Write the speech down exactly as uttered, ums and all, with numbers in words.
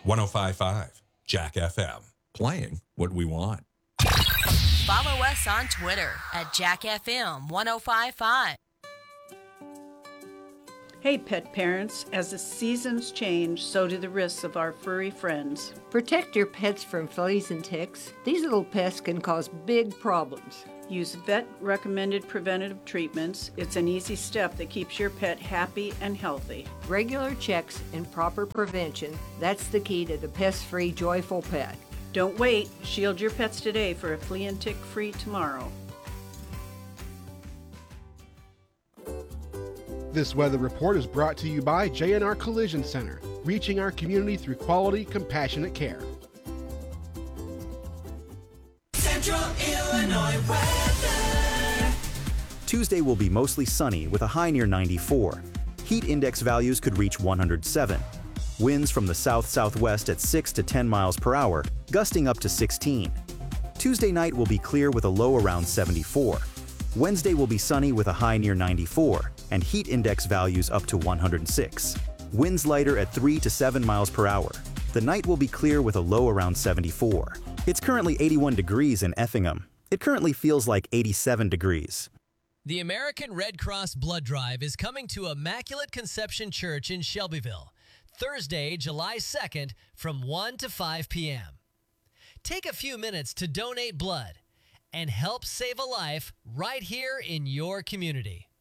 one oh five point five Jack F M. Playing what we want. Follow us on Twitter at Jack F M one oh five point five. Hey, pet parents, as the seasons change, so do the risks of our furry friends. Protect your pets from fleas and ticks. These little pests can cause big problems. Use vet-recommended preventative treatments. It's an easy step that keeps your pet happy and healthy. Regular checks and proper prevention, that's the key to the pest-free, joyful pet. Don't wait. Shield your pets today for a flea and tick-free tomorrow. This weather report is brought to you by J and R Collision Center, reaching our community through quality, compassionate care. Central Illinois weather. Tuesday will be mostly sunny with a high near ninety-four. Heat index values could reach one hundred seven. Winds from the south-southwest at six to ten miles per hour, gusting up to sixteen. Tuesday night will be clear with a low around seventy-four. Wednesday will be sunny with a high near ninety-four and heat index values up to one hundred six. Winds lighter at three to seven miles per hour. The night will be clear with a low around seventy-four. It's currently eighty-one degrees in Effingham. It currently feels like eighty-seven degrees. The American Red Cross Blood Drive is coming to Immaculate Conception Church in Shelbyville, Thursday, July second from one to five p.m. Take a few minutes to donate blood and help save a life right here in your community.